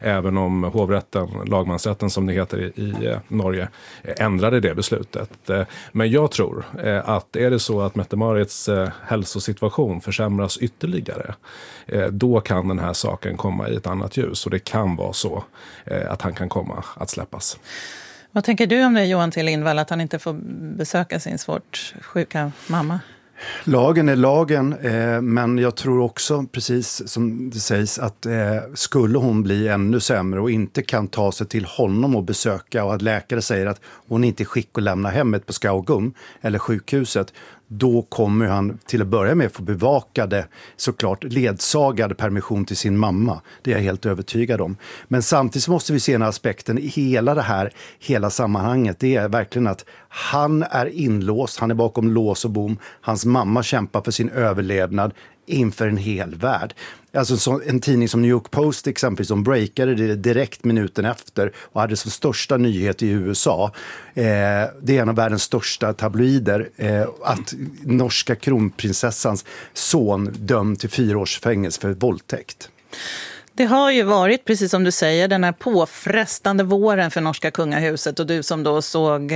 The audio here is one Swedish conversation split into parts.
även om hovrätten, lagmansrätten som det heter i Norge, ändrade det beslutet. Men jag tror att är det så att Mette-Marits hälsosituation försämras ytterligare, då kan den här saken komma i ett annat ljus och det kan vara så att han kan komma att släppas. Vad tänker du om det, Johan T. Lindvall, att han inte får besöka sin svårt sjuka mamma? Lagen är lagen, men jag tror också, precis som det sägs, att skulle hon bli ännu sämre och inte kan ta sig till honom och besöka och att läkare säger att hon inte är skick att lämna hemmet på Skaugum eller sjukhuset, då kommer han till att börja med få bevakade, såklart ledsagade permission till sin mamma. Det är jag helt övertygad om. Men samtidigt måste vi se en aspekten i hela sammanhanget. Det är verkligen att han är inlåst, han är bakom lås och bom. Hans mamma kämpar för sin överlevnad inför en hel värld. Alltså en tidning som New York Post exempelvis, som breakade det direkt minuten efter och hade som största nyhet i USA. Det är en av världens största tabloider, att norska kronprinsessans son dömd till 4 års fängelse för våldtäkt. Det har ju varit, precis som du säger, den här påfrestande våren för norska kungahuset, och du som då såg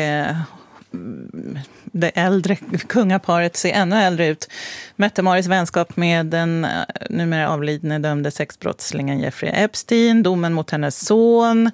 det äldre kungaparet se ännu äldre ut. Mette-Marits vänskap med den numera avlidne dömde sexbrottslingen Jeffrey Epstein, domen mot hennes son.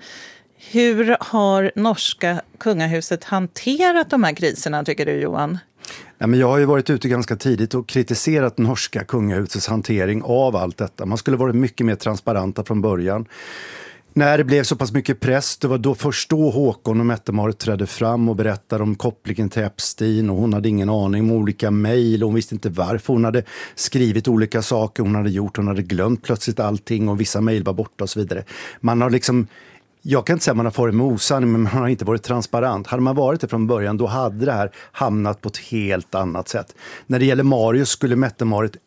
Hur har norska kungahuset hanterat de här kriserna, tycker du, Johan? Ja, men jag har ju varit ute ganska tidigt och kritiserat norska kungahusets hantering av allt detta. Man skulle varit mycket mer transparenta från början. När det blev så pass mycket press, det var då först då Håkon och Mette-Marit trädde fram och berättade om kopplingen till Epstein, och hon hade ingen aning om olika mejl och hon visste inte varför hon hade skrivit olika saker hon hade glömt plötsligt allting och vissa mejl var borta och så vidare. Man har liksom, jag kan inte säga att man har farit med osanning, men man har inte varit transparent. Hade man varit det från början, då hade det här hamnat på ett helt annat sätt. När det gäller Marius skulle Mette-Marit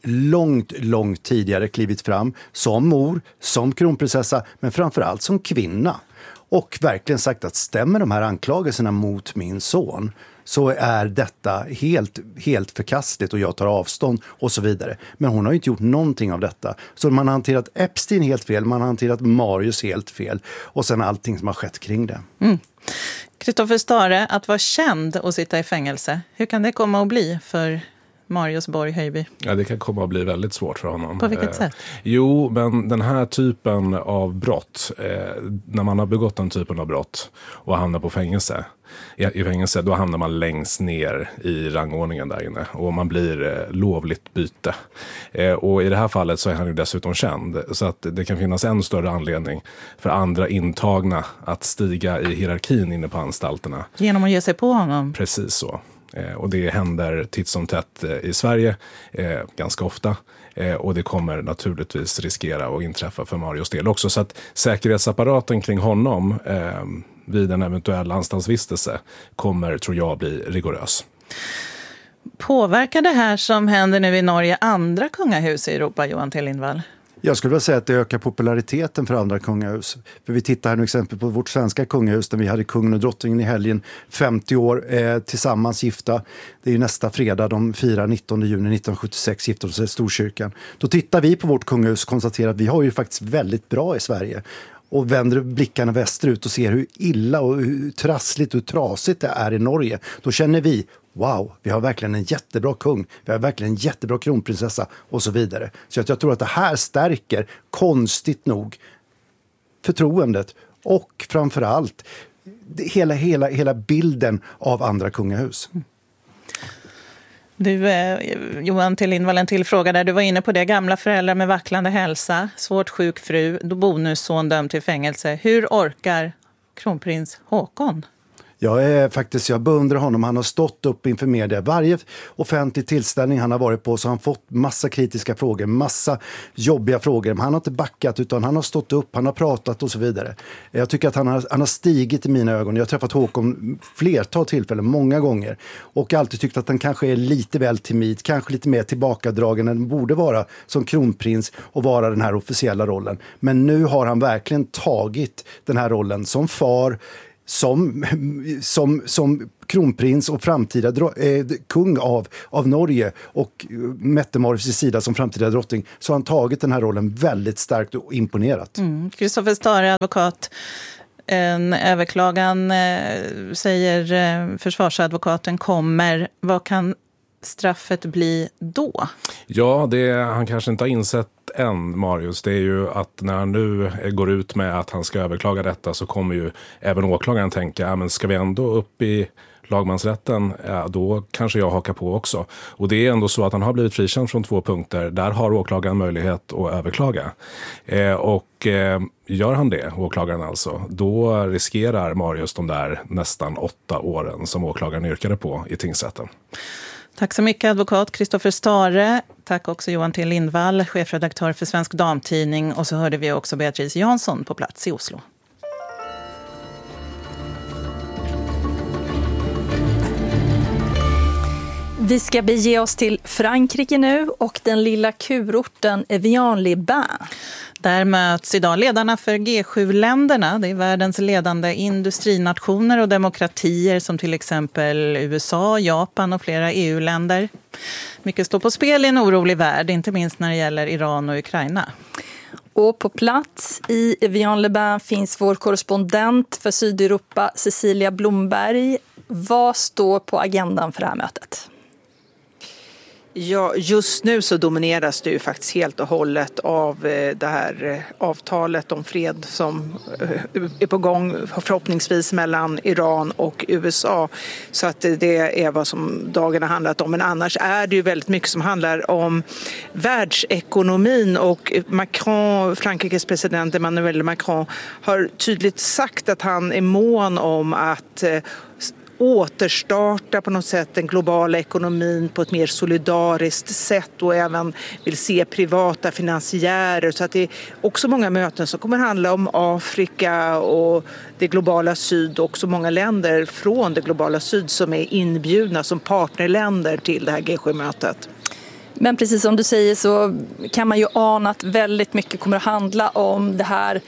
långt tidigare klivit fram som mor, som kronprinsessa, men framförallt som kvinna. Och verkligen sagt att stämmer de här anklagelserna mot min son, så är detta helt förkastligt och jag tar avstånd och så vidare. Men hon har ju inte gjort någonting av detta. Så man har hanterat Epstein helt fel, man har hanterat Marius helt fel och sen allting som har skett kring det. Kristoffer Stare, att vara känd och sitta i fängelse, hur kan det komma att bli för Marius Borg Höjby? Ja, det kan komma att bli väldigt svårt för honom. På vilket sätt? Jo, men den här typen av brott, när man har begått den typen av brott och hamnar på fängelse, i fängelse, då hamnar man längst ner i rangordningen där inne och man blir lovligt byte. Och i det här fallet så är han ju dessutom känd, så att det kan finnas en större anledning för andra intagna att stiga i hierarkin inne på anstalterna. Genom att ge sig på honom? Precis så. Och det händer titt som tätt i Sverige ganska ofta. Och det kommer naturligtvis riskera att inträffa för Marius del också. Så att säkerhetsapparaten kring honom vid en eventuell anstaltsvistelse kommer, tror jag, bli rigorös. Påverkar det här som händer nu i Norge andra kungahus i Europa, Johan T. Lindvall? Jag skulle vilja säga att det ökar populariteten för andra kungahus. För vi tittar här nu exempel på vårt svenska kungahus där vi hade kungen och drottningen i helgen 50 år tillsammans gifta. Det är ju nästa fredag, de firar 19 juni 1976, gifta sig i Storkyrkan. Då tittar vi på vårt kungahus och konstaterar att vi har ju faktiskt väldigt bra i Sverige. Och vänder blickarna västerut och ser hur illa och hur trassligt och trasigt det är i Norge. Då känner vi, wow, vi har verkligen en jättebra kung, vi har verkligen en jättebra kronprinsessa och så vidare. Så jag tror att det här stärker, konstigt nog, förtroendet och framförallt hela bilden av andra kungahus. Du, Johan T. Lindvall, en till fråga där. Du var inne på det. Gamla föräldrar med vacklande hälsa, svårt sjuk fru, bonusson dömd till fängelse. Hur orkar kronprins Håkon? Jag beundrar honom. Han har stått upp inför media. Varje offentlig tillställning han har varit på så har han fått massa kritiska frågor, massa jobbiga frågor. Men han har inte backat utan han har stått upp, han har pratat och så vidare. Jag tycker att han har stigit i mina ögon. Jag har träffat Håkon flertal tillfällen, många gånger. Och alltid tyckt att han kanske är lite väl timid, kanske lite mer tillbakadragen än borde vara som kronprins och vara den här officiella rollen. Men nu har han verkligen tagit den här rollen som far, som kronprins och framtida kung av Norge och Mette-Marit vid sin sida som framtida drottning, så har han tagit den här rollen väldigt starkt och imponerat. Christopher Stare, advokat. En överklagan, säger försvarsadvokaten, kommer. Vad kan straffet bli då? Ja, det han kanske inte har insett än, Marius, det är ju att när han nu går ut med att han ska överklaga detta, så kommer ju även åklagaren tänka, men ska vi ändå upp i lagmansrätten, då kanske jag hakar på också. Och det är ändå så att han har blivit frikänd från 2 punkter. Där har åklagaren möjlighet att överklaga. Gör han det, åklagaren alltså, då riskerar Marius de där nästan 8 åren som åklagaren yrkade på i tingsrätten. Tack så mycket, advokat Christopher Stare. Tack också Johan T. Lindvall, chefredaktör för Svensk Damtidning. Och så hörde vi också Beatrice Jansson på plats i Oslo. Vi ska bege oss till Frankrike nu och den lilla kurorten Evian-les-Bains. Där möts idag ledarna för G7-länderna. Det är världens ledande industrinationer och demokratier som till exempel USA, Japan och flera EU-länder. Mycket står på spel i en orolig värld, inte minst när det gäller Iran och Ukraina. Och på plats i Evian-les-Bains finns vår korrespondent för Sydeuropa, Cecilia Blomberg. Vad står på agendan för det här mötet? Ja, just nu så domineras det ju faktiskt helt och hållet av det här avtalet om fred som är på gång förhoppningsvis mellan Iran och USA. Så att det är vad som dagen har handlat om. Men annars är det ju väldigt mycket som handlar om världsekonomin, och Macron, Frankrikes president Emmanuel Macron, har tydligt sagt att han är mån om att återstarta på något sätt den globala ekonomin på ett mer solidariskt sätt, och även vill se privata finansiärer. Så att det är också många möten som kommer handla om Afrika och det globala syd, och också många länder från det globala syd som är inbjudna som partnerländer till det här G7-mötet. Men precis som du säger så kan man ju ana att väldigt mycket kommer att handla om det här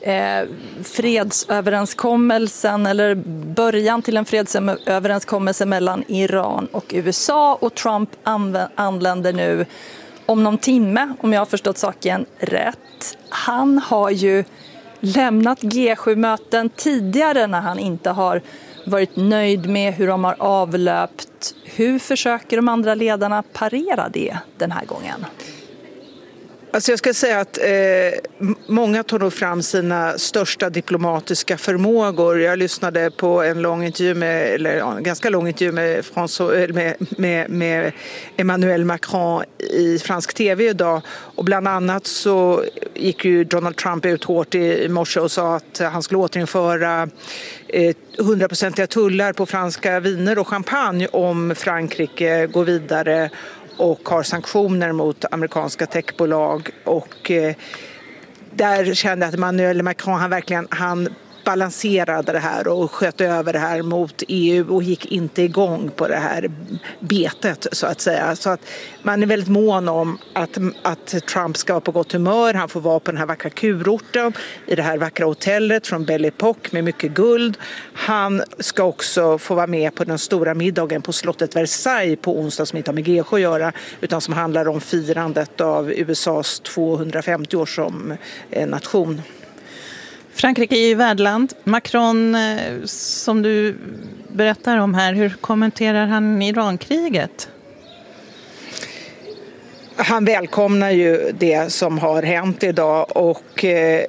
fredsöverenskommelsen, eller början till en fredsöverenskommelse mellan Iran och USA, och Trump anländer nu om någon timme, om jag har förstått saken rätt. Han har ju lämnat G7-möten tidigare när han inte har varit nöjd med hur de har avlöpt. Hur försöker de andra ledarna parera det den här gången? Alltså jag ska säga att många tar nog fram sina största diplomatiska förmågor. Jag lyssnade på en ganska lång intervju med Emmanuel Macron i fransk tv idag. Och bland annat så gick ju Donald Trump ut hårt i morse och sa att han skulle återinföra 100% tullar på franska viner och champagne om Frankrike går vidare och har sanktioner mot amerikanska techbolag. Och där kände jag att Emmanuel Macron han balanserade det här och sköt över det här mot EU och gick inte igång på det här betet, så att säga. Så att man är väldigt mån om att Trump ska vara på gott humör. Han får vara på den här vackra kurorten i det här vackra hotellet från Belle Époque med mycket guld. Han ska också få vara med på den stora middagen på slottet Versailles på onsdag, som inte har med G7 att göra, utan som handlar om firandet av USAs 250 år som nation. Frankrike är ju värdland. Macron, som du berättar om här, hur kommenterar han Irankriget? Han välkomnar ju det som har hänt idag och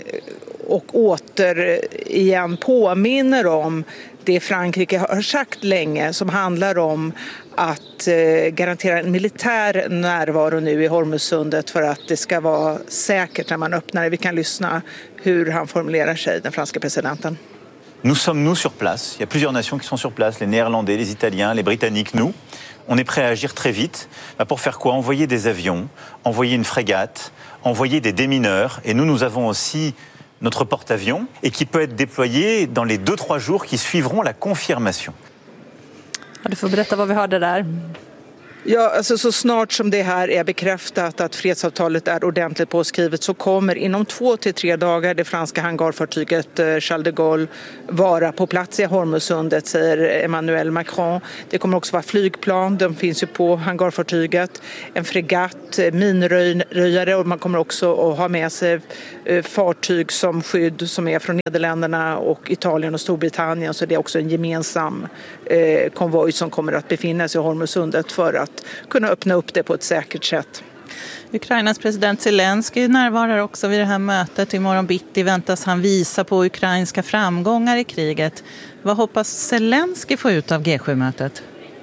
återigen påminner om det Frankrike har sagt länge, som handlar om att garantera en militär närvaro nu i Hormuzsundet för att det ska vara säkert när man öppnar det. Vi kan lyssna hur han formulerar sig, den franska presidenten. Nous sommes sur place. Il y a plusieurs nations qui sont sur place, les Néerlandais, les Italiens, les Britanniques, nous. On est prêts à agir très vite. Pour faire quoi? Envoyer des avions, envoyer une frégate, envoyer des démineurs. Et nous avons aussi notre porte-avions et qui peut être déployé dans les 2-3 jours qui suivront la confirmation. Ja, du får berätta vad vi hörde där. Ja, alltså så snart som det här är bekräftat att fredsavtalet är ordentligt påskrivet så kommer inom 2 till 3 dagar det franska hangarfartyget Charles de Gaulle vara på plats i Hormuzsundet, säger Emmanuel Macron. Det kommer också vara flygplan, de finns ju på hangarfartyget, en fregatt, minröjare och man kommer också att ha med sig fartyg som skydd som är från Nederländerna och Italien och Storbritannien, så det är också en gemensam konvoj som kommer att befinna sig i Hormuzsundet för att kunna öppna upp det på ett säkert sätt. Ukrainas president Zelensky närvarar också vid det här mötet. Imorgon bitti väntas han visa på ukrainska framgångar i kriget. Vad hoppas Zelensky få ut av G7-mötet?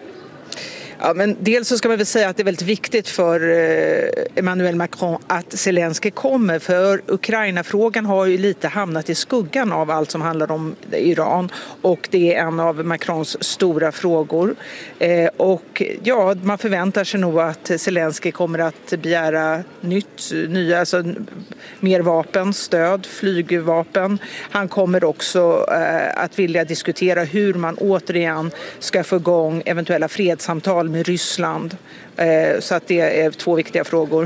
Ja, men dels så ska man väl säga att det är väldigt viktigt för Emmanuel Macron att Zelensky kommer, för Ukraina-frågan har ju lite hamnat i skuggan av allt som handlar om Iran och det är en av Macrons stora frågor. Och ja, man förväntar sig nog att Zelensky kommer att begära nya, alltså mer vapen, stöd, flygvapen. Han kommer också att vilja diskutera hur man återigen ska få igång eventuella fredssamtal med Ryssland. Så att det är 2 viktiga frågor.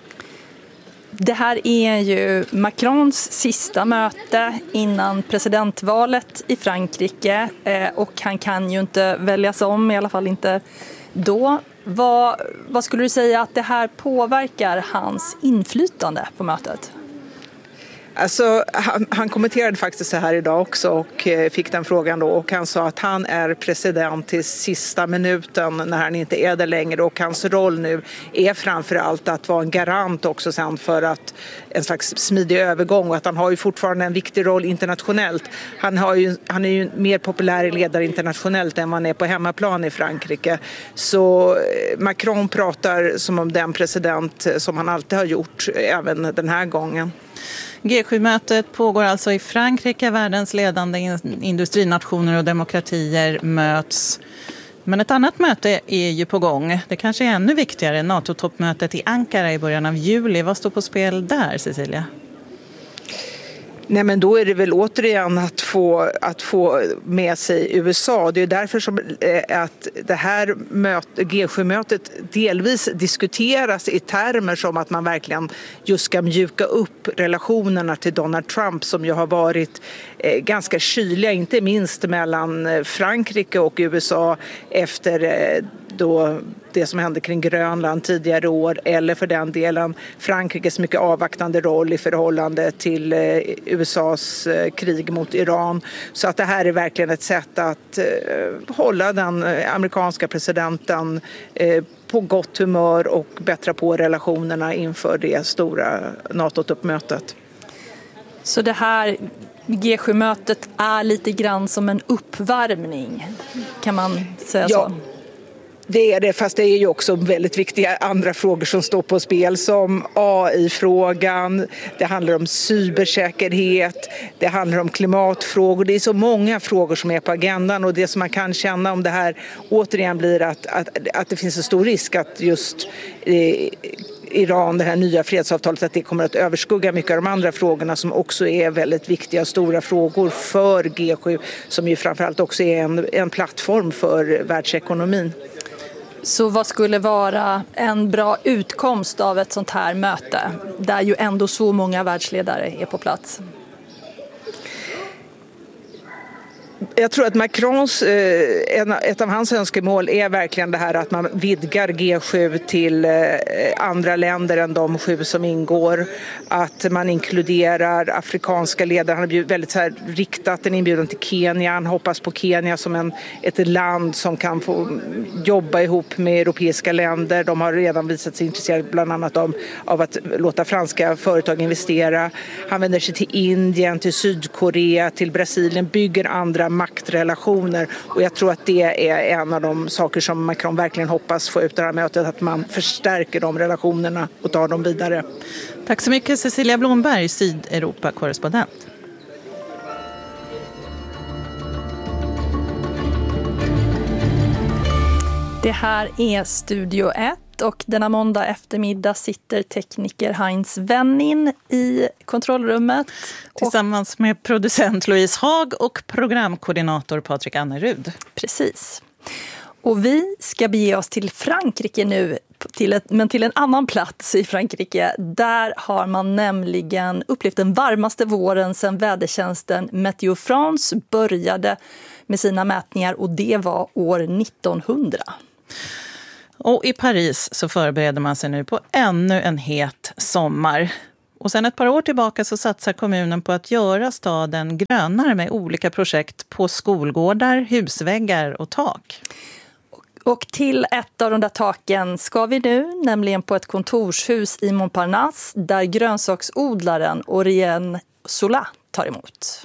Det här är ju Macrons sista möte innan presidentvalet i Frankrike och han kan ju inte väljas om, i alla fall inte då. Vad skulle du säga att det här påverkar hans inflytande på mötet? Alltså, han kommenterade faktiskt så här idag också och fick den frågan då, och han sa att han är president till sista minuten när han inte är där längre, och hans roll nu är framförallt att vara en garant också sen för att en slags smidig övergång, och att han har ju fortfarande en viktig roll internationellt. Han är ju en mer populär ledare internationellt än man är på hemmaplan i Frankrike. Så Macron pratar som om den president som han alltid har gjort, även den här gången. G7-mötet pågår alltså i Frankrike. Världens ledande industrinationer och demokratier möts. Men ett annat möte är ju på gång. Det kanske är ännu viktigare. NATO-toppmötet i Ankara i början av juli. Vad står på spel där, Cecilia? Nej, men då är det väl återigen att få med sig USA. Det är därför som att det här G7-mötet delvis diskuteras i termer som att man verkligen just ska mjuka upp relationerna till Donald Trump, som ju har varit ganska kyliga, inte minst mellan Frankrike och USA efter då det som hände kring Grönland tidigare år, eller för den delen Frankrikes mycket avvaktande roll i förhållande till USAs krig mot Iran. Så att det här är verkligen ett sätt att hålla den amerikanska presidenten på gott humör och bättra på relationerna inför det stora NATO-toppmötet. Så det här G7-mötet är lite grann som en uppvärmning, kan man säga så? Det är det, fast det är ju också väldigt viktiga andra frågor som står på spel, som AI-frågan, det handlar om cybersäkerhet, det handlar om klimatfrågor. Det är så många frågor som är på agendan, och det som man kan känna om det här återigen blir att det finns en stor risk att just Iran, det här nya fredsavtalet, att det kommer att överskugga mycket av de andra frågorna som också är väldigt viktiga och stora frågor för G7, som ju framförallt också är en plattform för världsekonomin. Så vad skulle vara en bra utkomst av ett sånt här möte, där ju ändå så många världsledare är på plats? Jag tror att Macrons, ett av hans önskemål är verkligen det här att man vidgar G7 till andra länder än de 7 som ingår. Att man inkluderar afrikanska ledare. Han har väldigt så här riktat en inbjudan till Kenya. Han hoppas på Kenya som ett land som kan få jobba ihop med europeiska länder. De har redan visat sig intresserade bland annat av att låta franska företag investera. Han vänder sig till Indien, till Sydkorea, till Brasilien, bygger andra maktrelationer, och jag tror att det är en av de saker som Macron verkligen hoppas få ut det här mötet, att man förstärker de relationerna och tar dem vidare. Tack så mycket, Cecilia Blomberg, Sydeuropa-korrespondent. Det här är Studio 1. Och denna måndag eftermiddag sitter tekniker Heinz Wennin i kontrollrummet. Tillsammans med producent Louise Haag och programkoordinator Patrik Annerud. Precis. Och vi ska bege oss till Frankrike nu, men till en annan plats i Frankrike. Där har man nämligen upplevt den varmaste våren sedan vädertjänsten Météo France började med sina mätningar, och det var år 1900. Och i Paris så förbereder man sig nu på ännu en het sommar. Och sedan ett par år tillbaka så satsar kommunen på att göra staden grönare med olika projekt på skolgårdar, husväggar och tak. Och till ett av de där taken ska vi nu, nämligen på ett kontorshus i Montparnasse där grönsaksodlaren Aurélien Sola tar emot.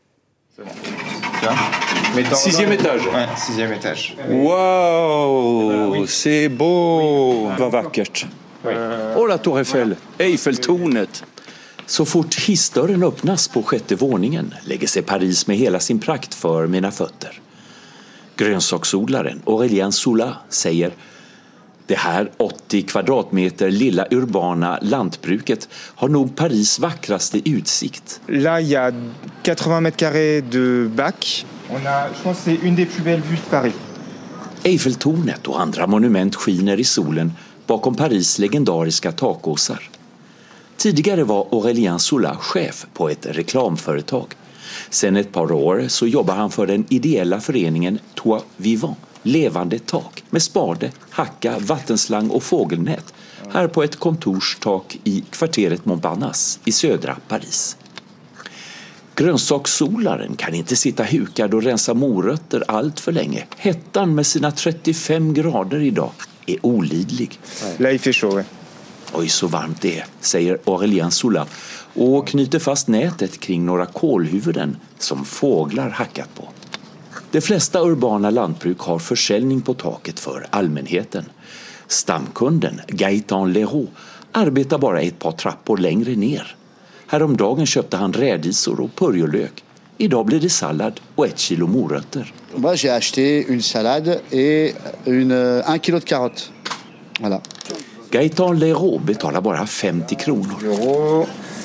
Sixième étage. Ouais, 6e étage. Wow, c'est beau. Vad vackert. Och la Tour Eiffel, Eiffeltornet. Så fort hissdörren öppnas på 6:e våningen lägger sig Paris med hela sin prakt för mina fötter. Grönsaksodlaren Aurélien Sola säger: det här 80 kvadratmeter lilla urbana lantbruket har nog Paris vackraste utsikt. Là, il y a 80 mètres carrés de bac. On a, je pense que c'est une des plus belles vues de Paris. Eiffeltornet och andra monument skiner i solen bakom Paris legendariska takåsar. Tidigare var Aurélien Sola chef på ett reklamföretag. Sen ett par år så jobbar han för den ideella föreningen Toit Vivant, levande tak, med spade, hacka, vattenslang och fågelnät här på ett kontorstak i kvarteret Montparnasse i södra Paris. Grönsaksodlaren kan inte sitta hukad och rensa morötter allt för länge. Hettan med sina 35 grader idag är olidlig. Là, il fait chaud, ouais. Oj, så varmt det är, säger Aurélien Sola och knyter fast nätet kring några kålhuvuden som fåglar hackat på. De flesta urbana lantbruk har försäljning på taket för allmänheten. Stamkunden Gaëtan Leroux arbetar bara ett par trappor längre ner. Häromdagen köpte han rädisor och purjolök. Idag blir det sallad och 1 kilo morötter. Moi, j'ai acheté une salade et 1 kilo de carottes. Voilà. Gaëtan Leroux betalar bara 50 kronor. Euro.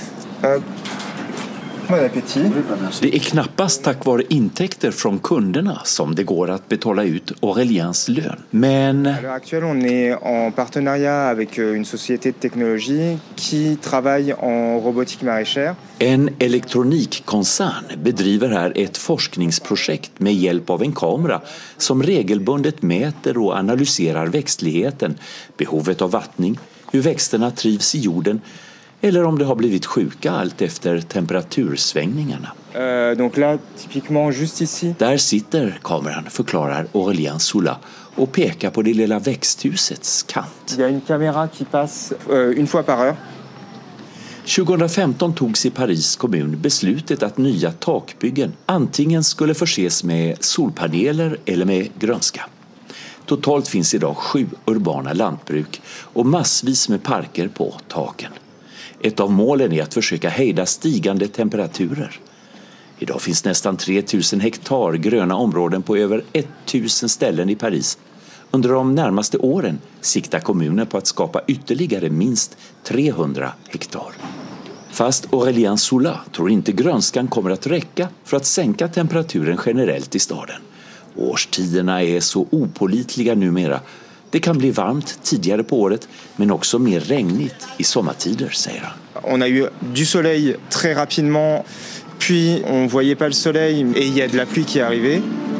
Bon appétit. Det är knappast tack vare intäkter från kunderna som det går att betala ut Auréliens lön. Men À l'heure actuelle, on est en partenariat avec une société de technologie qui travaille en robotique maraîchère. en elektronikkoncern bedriver här ett forskningsprojekt med hjälp av en kamera som regelbundet mäter och analyserar växtligheten, behovet av vattning, hur växterna trivs i jorden eller om de har blivit sjuka allt efter temperatursvängningarna. Donc là, typiquement juste ici. Där sitter kameran, förklarar Aurélien Sola och pekar på det lilla växthusets kant. Il y a une caméra qui passe une fois par heure. 2015 togs i Paris kommun beslutet att nya takbyggen antingen skulle förses med solpaneler eller med grönska. Totalt finns idag 7 urbana lantbruk och massvis med parker på taken. Ett av målen är att försöka hejda stigande temperaturer. Idag finns nästan 3000 hektar gröna områden på över 1000 ställen i Paris. Under de närmaste åren siktar kommunen på att skapa ytterligare minst 300 hektar. Fast Aurélien Sola tror inte grönskan kommer att räcka för att sänka temperaturen generellt i staden. Årstiderna är så opålitliga numera. Det kan bli varmt tidigare på året men också mer regnigt i sommartider, säger han. On a eu du soleil très rapidement, puis on voyait pas le soleil et il y a de la pluie qui est arrivée.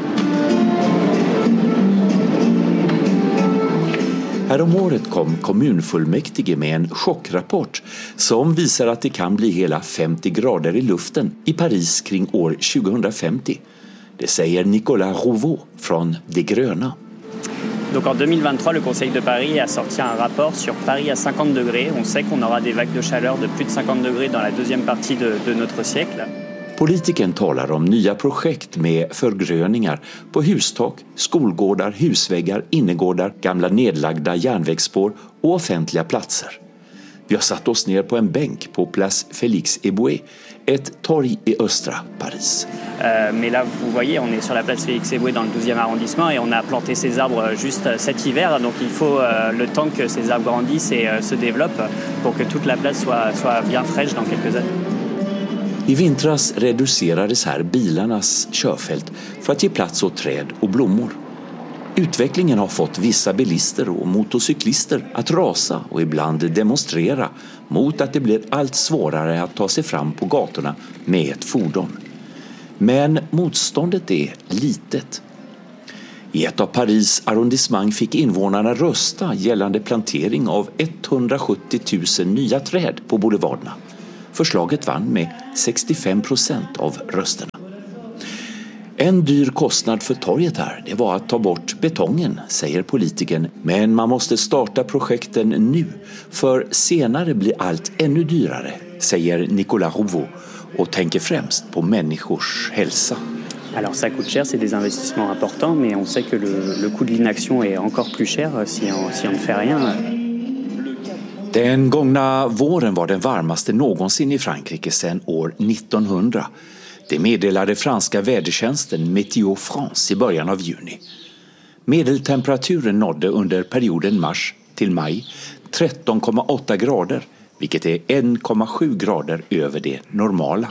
Häromåret kom kommunfullmäktige med en chockrapport som visar att det kan bli hela 50 grader i luften i Paris kring år 2050. Det säger Nicolas Rouveau från De Gröna. Donc en 2023, le Conseil de Paris a sorti un rapport sur Paris à 50 degrés. On sait qu'on aura des vagues de chaleur de plus de 50 degrés dans la deuxième partie de notre siècle. Politiken talar om nya projekt med förgröningar på hustak, skolgårdar, husväggar, innergårdar, gamla nedlagda järnvägsspår och offentliga platser. Vi har satt oss ner på en bänk på Place Félix Éboué, ett torg i östra Paris. Mais là, vous voyez, on est sur la place Félix Éboué dans le 12e arrondissement et on a planté ces arbres juste cet hiver. Donc il faut le temps que ces arbres grandissent et se développent pour que toute la place soit bien fraîche dans quelques années. I vintras reducerades här bilarnas körfält för att ge plats åt träd och blommor. Utvecklingen har fått vissa bilister och motorcyklister att rasa och ibland demonstrera mot att det blir allt svårare att ta sig fram på gatorna med ett fordon. Men motståndet är litet. I ett av Paris arrondissement fick invånarna rösta gällande plantering av 170 000 nya träd på boulevarderna. Förslaget vann med 65% av rösterna. En dyr kostnad för torget här, det var att ta bort betongen, säger politikern. Men man måste starta projekten nu, för senare blir allt ännu dyrare, säger Nicolas Rouveau och tänker främst på människors hälsa. Alors ça coûte cher, c'est des investissements importants, mais on sait que le coût de l'inaction est encore plus cher si on ne fait rien. Den gångna våren var den varmaste någonsin i Frankrike sedan år 1900. Det meddelade franska vädertjänsten Météo France i början av juni. Medeltemperaturen nådde under perioden mars till maj 13,8 grader, vilket är 1,7 grader över det normala.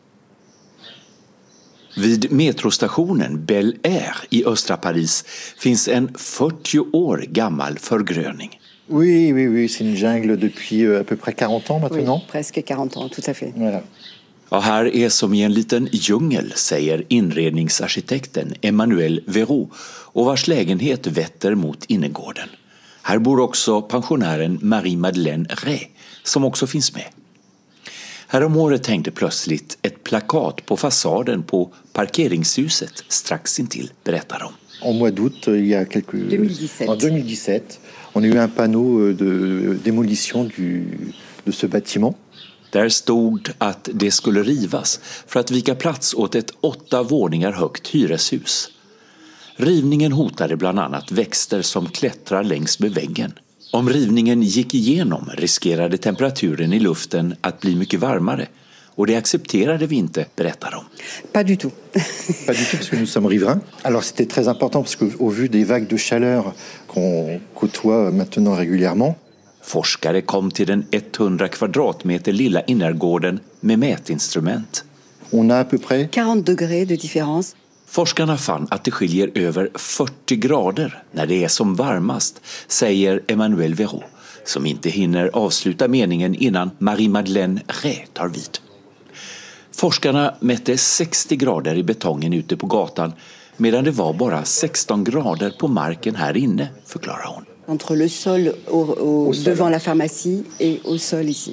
Vid metrostationen Bel Air i östra Paris finns en 40 år gammal förgröning. Oui, c'est une jungle depuis à peu près 40 ans maintenant. Oui, presque 40 ans, tout à fait. Voilà. Ja, här är som i en liten djungel, säger inredningsarkitekten Emmanuel Verrou, och vars lägenhet vetter mot innergården. Här bor också pensionären Marie-Madeleine Ré, som också finns med. Häromåret hängde plötsligt ett plakat på fasaden på parkeringshuset strax intill, berättar de. En mois d'août, il y a en 2017, on a eu un panneau de démolition de ce bâtiment. Där stod att det skulle rivas för att vika plats åt ett 8 våningar högt hyreshus. Rivningen hotade bland annat växter som klättrar längs med väggen. Om rivningen gick igenom riskerade temperaturen i luften att bli mycket varmare. Och det accepterade vi inte, berättar de. Pas du tout. Pas du tout parce que nous sommes riverains. Alors c'était très important parce qu'au vu des vagues de chaleur qu'on côtoie maintenant régulièrement. Forskare kom till den 100 kvadratmeter lilla innergården med mätinstrument. On a à peu près 40 degrés de différence. Forskarna fann att det skiljer över 40 grader när det är som varmast, säger Emmanuel Verrou, som inte hinner avsluta meningen innan Marie-Madeleine Ré tar vid. Forskarna mätte 60 grader i betongen ute på gatan, medan det var bara 16 grader på marken här inne, förklarar hon. Entre le sol devant la pharmacie et au sol ici.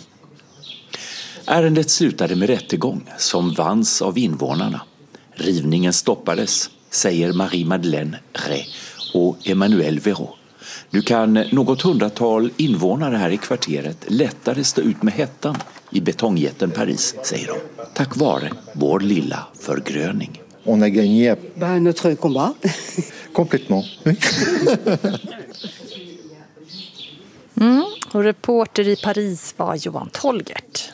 Ärendet slutade med rättegång som vanns av invånarna. Rivningen stoppades, säger Marie-Madeleine Ré och Emmanuel Verrou. Nu kan något 100-tal invånare här i kvarteret lättare stå ut med hettan i betongjätten Paris, säger de. Tack vare vår lilla förgröning. On a gagné notre combat. Complètement. Och reporter i Paris var Johan Tolgert.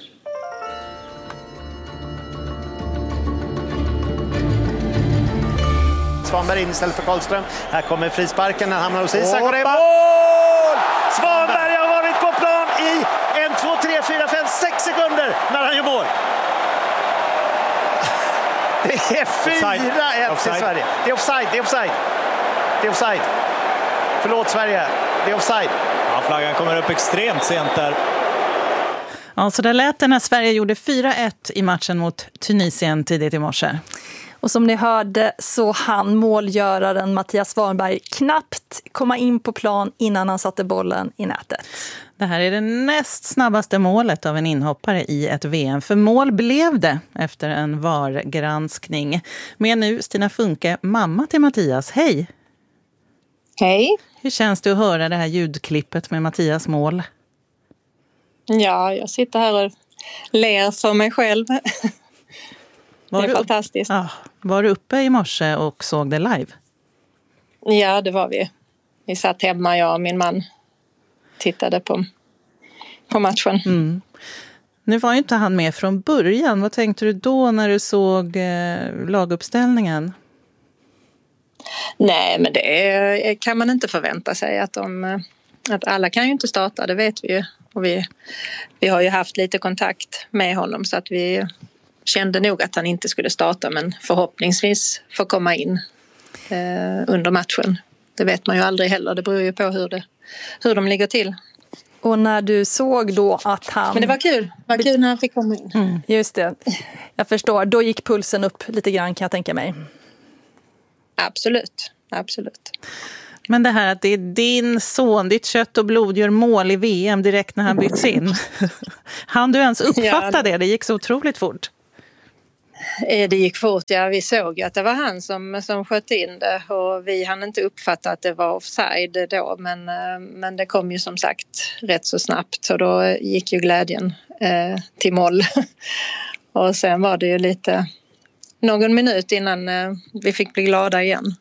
Svanberg in istället för Karlström. Här kommer frisparken, den hamnar hos Isak och det är mål! Svanberg har varit på plan i 1, 2, 3, 4, 5, 6 sekunder när han gör mål. Det är 4-1 till Sverige. Det är offside. Förlåt Sverige, det är offside. Ja, flaggan kommer upp extremt sent där. Ja, så där lät det när Sverige gjorde 4-1 i matchen mot Tunisien tidigt i morse. Och som ni hörde så hann målgöraren Mattias Svanberg knappt komma in på plan innan han satte bollen i nätet. Det här är det näst snabbaste målet av en inhoppare i ett VM. För mål blev det efter en VAR-granskning. Med nu Stina Funke, mamma till Mattias. Hej! Hej! Hur känns det att höra det här ljudklippet med Mattias mål? Ja, jag sitter här och ler för mig själv. Det är fantastiskt. Ja, var du uppe i morse och såg det live? Ja, det var vi. Vi satt hemma, jag och min man tittade på matchen. Mm. Nu var ju inte han med från början. Vad tänkte du då när du såg laguppställningen? Nej, men det kan man inte förvänta sig. Att alla kan ju inte starta, det vet vi ju. Och vi har ju haft lite kontakt med honom så att vi kände nog att han inte skulle starta, men förhoppningsvis få komma in under matchen. det vet man ju aldrig heller. Det beror ju på hur de ligger till. Och när du såg då att han... Men det var kul. Det var kul när han fick komma in. Just det. Jag förstår. Då gick pulsen upp lite grann, kan jag tänka mig. Absolut. Absolut. Men det här att det är din son, ditt kött och blod gör mål i VM direkt när han byts in. Han du ens uppfatta det? Det gick så otroligt fort. Det gick fort, ja. Vi såg ju att det var han som sköt in det och vi hann inte uppfatta att det var offside då, men det kom ju som sagt rätt så snabbt och då gick ju glädjen till moll. Och sen var det ju lite någon minut innan vi fick bli glada igen.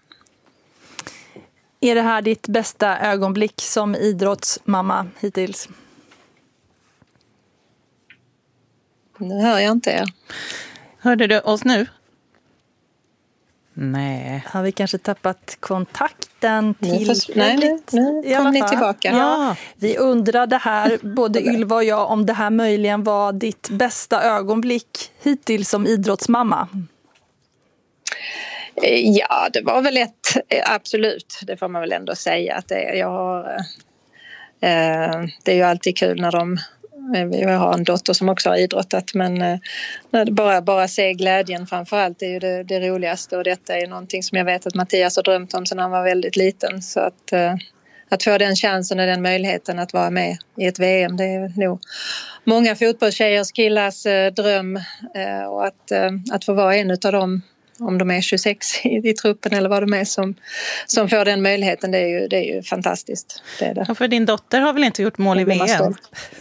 Är det här ditt bästa ögonblick som idrottsmamma hittills? Nu hör jag inte er. Hörde du oss nu? Nej. Har vi kanske tappat kontakten till... Nej, nu kom ni tillbaka. Ja, vi undrade här, både Ylva och jag, om det här möjligen var ditt bästa ögonblick hittills som idrottsmamma. Ja, det var väl absolut. Det får man väl ändå säga att det är. Det är ju alltid kul när jag har en dotter som också har idrottat, men bara se glädjen framförallt är ju det roligaste, och detta är någonting som jag vet att Mattias har drömt om sedan han var väldigt liten, så att få den chansen och den möjligheten att vara med i ett VM, det är nog många fotbollstjejers, killars dröm, och att få vara en utav dem, om de är 26 i truppen eller vad de är som får den möjligheten, det är ju fantastiskt. Det är det. Och för din dotter har väl inte gjort mål i VM?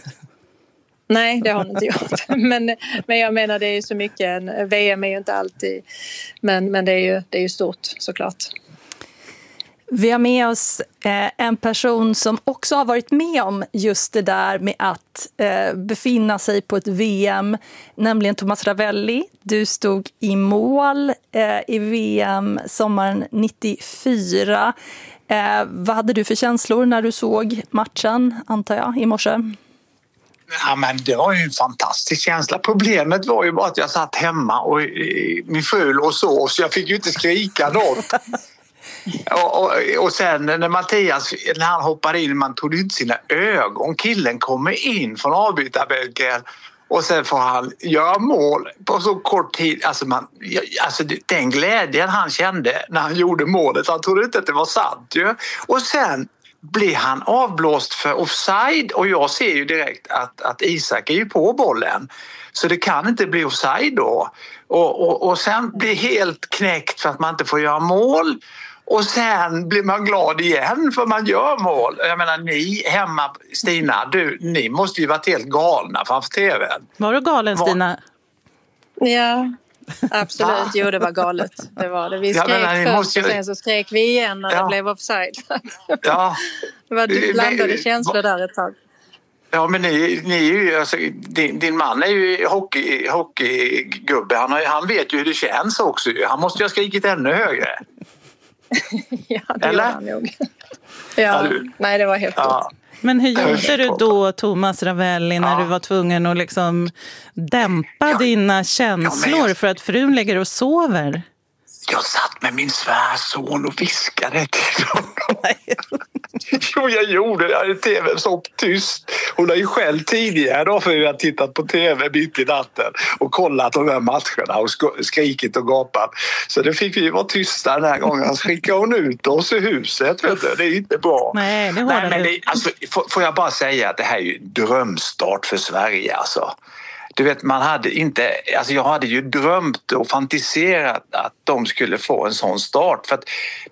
Nej, det har hon inte gjort. Men jag menar, det är ju så mycket. VM är ju inte alltid, men det är ju stort såklart. Vi har med oss en person som också har varit med om just det där med att befinna sig på ett VM, nämligen Thomas Ravelli. Du stod i mål i VM sommaren 94. Vad hade du för känslor när du såg matchen, antar jag, i morse? Ja, men det var ju en fantastisk känsla. Problemet var ju bara att jag satt hemma och min fru låg så jag fick ju inte skrika något. Och sen när Mattias, när han hoppade in, man tog inte sina ögon. Killen kommer in från avbytarbänken och sen får han göra mål på så kort tid. Alltså den glädjen han kände när han gjorde målet, han trodde inte att det var sant ju. Och sen blir han avblåst för offside, och jag ser ju direkt att Isak är ju på bollen, så det kan inte bli offside då, och sen blir helt knäckt för att man inte får göra mål, och sen blir man glad igen för man gör mål. Jag menar, ni hemma, Stina, ni måste ju varit helt galna framför tvn. Var du galen, Stina? Ja, absolut. Jo, det var galet. Det var det. Vi skrek först och sen så skrek vi igen när det blev offside. Ja. Det var blandade känslor där ett tag. Ja, men ni är ju, alltså, din man är ju hockeygubbe. Han vet ju hur det känns också. Han måste ju ha skrikit ännu högre. Ja, det gör han nog. Ja, nej, det var häftigt. Ja. Men hur gjorde du då, Thomas Ravelli, när du var tvungen att liksom dämpa dina känslor för att frun ligger och sover? Jag satt med min svärson och viskade till honom. Jo, jag gjorde det. TV så tyst. Hon har ju själv tidigare då, för jag har tittat på TV mitt i natten och kollat de här matcherna och skrikit och gapat. Så det fick vi vara tysta den här gången. Så skickade hon ut oss i huset. Vet du. Det är inte bra. Nej, det var det. Alltså, får jag bara säga att det här är ju drömstart för Sverige, alltså. Du vet, jag hade ju drömt och fantiserat att de skulle få en sån start, för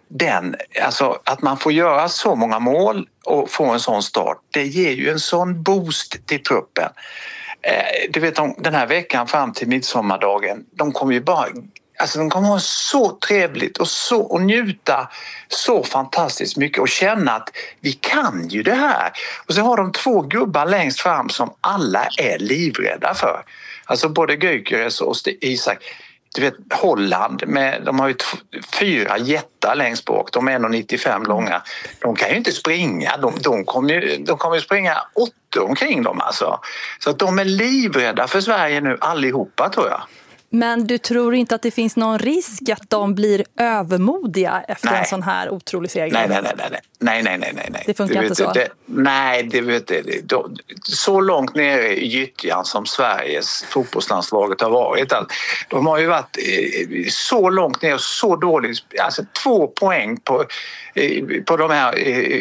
att man får göra så många mål och få en sån start, det ger ju en sån boost till truppen. Du vet, den här veckan fram till midsommardagen, de kommer ha så trevligt och njuta så fantastiskt mycket och känna att vi kan ju det här. Och så har de 2 gubbar längst fram som alla är livrädda för. Alltså både Gyökeres och Isak. Du vet, Holland, de har ju 4 jättar längst bak. De är 1,95 långa. De kan ju inte springa. De kommer ju springa 8 omkring dem, alltså. Så att de är livrädda för Sverige nu allihopa, tror jag. Men du tror inte att det finns någon risk att de blir övermodiga efter en sån här otrolig seger? Nej. Det funkar inte så? Så långt nere i gyttjan som Sveriges fotbollslandslaget har varit. De har ju varit så långt ner och så dåligt. Alltså 2 poäng på de här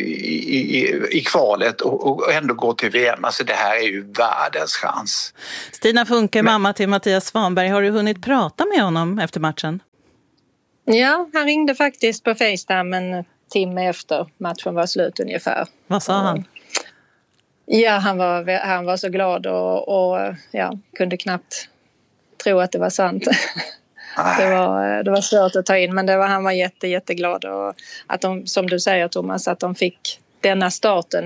i kvalet och ändå gå till VM. Alltså det här är ju världens chans. Stina Funke, mamma till Mattias Svanberg. Har du hunnit prata med honom efter matchen? Ja, han ringde faktiskt på FaceTime en timme efter matchen var slut ungefär. Vad sa han? Ja, han var så glad och kunde knappt tro att det var sant. Det var svårt att ta in, men han var jätteglad och att de, som du säger Thomas, att de fick denna starten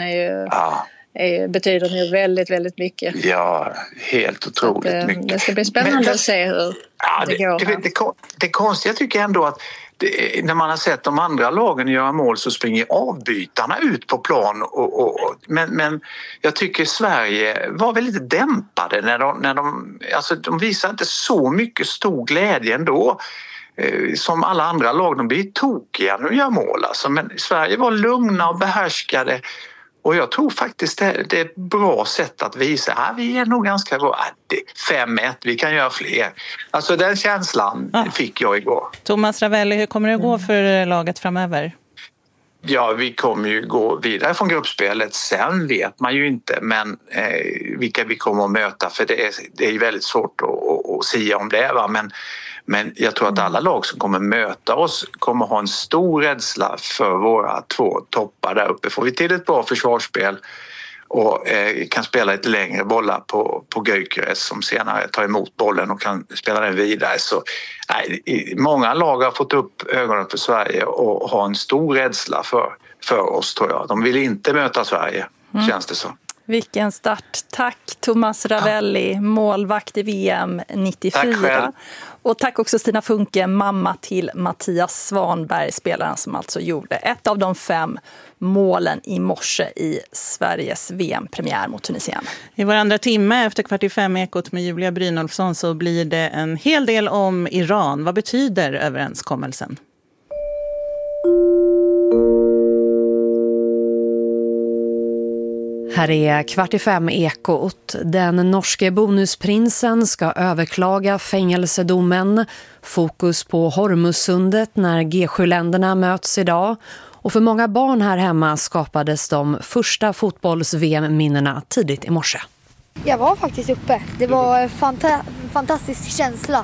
betyder nu väldigt, väldigt mycket. Ja, helt otroligt mycket. Det ska bli spännande att se hur det går. Det konstiga tycker jag ändå att när man har sett de andra lagen göra mål så springer avbytarna ut på plan. Men jag tycker Sverige var väldigt dämpade när de visade inte så mycket stor glädje ändå. Som alla andra lag, de blir tokiga när de gör mål. Alltså. Men Sverige var lugna och behärskade. Och jag tror faktiskt det är ett bra sätt att visa att vi är nog ganska bra. 5-1, vi kan göra fler. Alltså den känslan fick jag igår. Thomas Ravelli, hur kommer det att gå för laget framöver? Ja, vi kommer ju gå vidare från gruppspelet. Sen vet man ju inte men vilka vi kommer att möta. För det är väldigt svårt att säga om det. Va? Men jag tror att alla lag som kommer möta oss kommer ha en stor rädsla för våra 2 toppar där uppe. Får vi till ett bra försvarsspel och kan spela lite längre bollar på Gyökeres som senare tar emot bollen och kan spela den vidare. Så många lag har fått upp ögonen för Sverige och har en stor rädsla för oss tror jag. De vill inte möta Sverige, känns det så. Vilken start. Tack Thomas Ravelli, målvakt i VM 94. Och tack också Stina Funke, mamma till Mattias Svanberg, spelaren som alltså gjorde ett av de 5 målen i morse i Sveriges VM-premiär mot Tunisien. I vår andra timme efter 4:45-ekot med Julia Brynolfsson så blir det en hel del om Iran. Vad betyder överenskommelsen? Här är 4:45-ekot. Den norske bonusprinsen ska överklaga fängelsedomen. Fokus på Hormuzsundet när G7-länderna möts idag. Och för många barn här hemma skapades de första fotbolls-VM-minnena tidigt i morse. Jag var faktiskt uppe. Det var en fantastisk känsla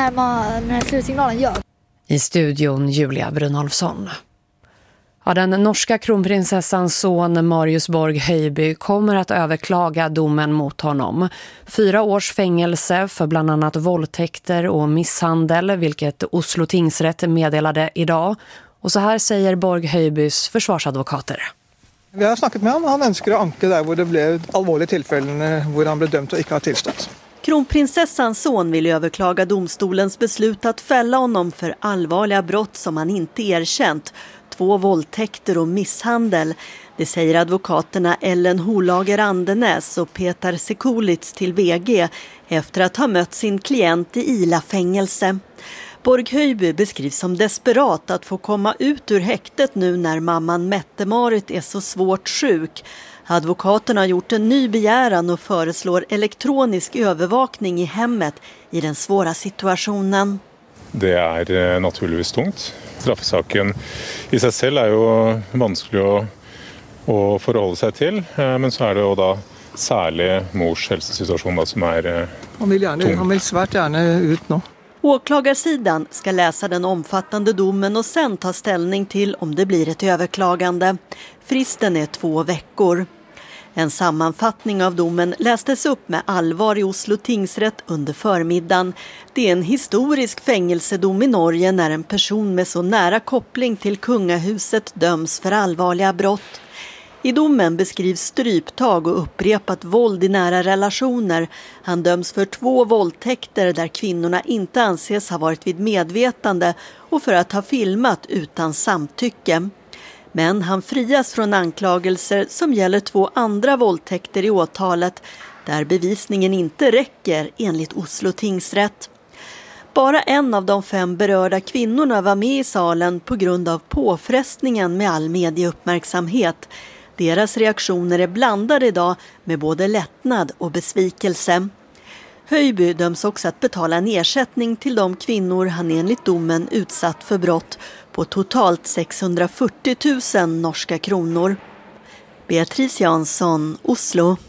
när slutsignalen gör. I studion Julia Brynolfsson. Ja, den norska kronprinsessans son Marius Borg Höjby kommer att överklaga domen mot honom. 4 års fängelse för bland annat våldtäkter och misshandel, vilket Oslo tingsrätt meddelade idag. Och så här säger Borg Höjbys försvarsadvokater. Vi har snackat med honom. Han önskar att anka där hvor det blev allvarliga tillfällen hvor han blev dömd och inte har tillstått. Kronprinsessans son vill överklaga domstolens beslut att fälla honom för allvarliga brott som han inte erkänt. 2 våldtäkter och misshandel. Det säger advokaterna Ellen Holager Andenäs och Peter Sekulitz till VG efter att ha mött sin klient i Ila-fängelse. Borg Höjby beskrivs som desperat att få komma ut ur häktet nu när mamman Mette-Marit är så svårt sjuk. Advokaterna har gjort en ny begäran och föreslår elektronisk övervakning i hemmet i den svåra situationen. Det är naturligtvis tungt. Straffsaken i sig själv är ju vanskelig att förhålla sig till, men så är det ju då särskilt mors hälsosituation som är Han vill svärt gärna ut nu. Åklagarsidan ska läsa den omfattande domen och sen ta ställning till om det blir ett överklagande. Fristen är 2 veckor. En sammanfattning av domen lästes upp med allvar i Oslo tingsrätt under förmiddagen. Det är en historisk fängelsedom i Norge när en person med så nära koppling till kungahuset döms för allvarliga brott. I domen beskrivs stryptag och upprepat våld i nära relationer. Han döms för 2 våldtäkter där kvinnorna inte anses ha varit vid medvetande och för att ha filmat utan samtycke. Men han frias från anklagelser som gäller 2 andra våldtäkter i åtalet där bevisningen inte räcker enligt Oslo tingsrätt. Bara en av de 5 berörda kvinnorna var med i salen på grund av påfrestningen med all medieuppmärksamhet. Deras reaktioner är blandade idag med både lättnad och besvikelse. Höjby döms också att betala en ersättning till de kvinnor han enligt domen utsatt för brott på totalt 640 000 norska kronor. Beatrice Jansson, Oslo.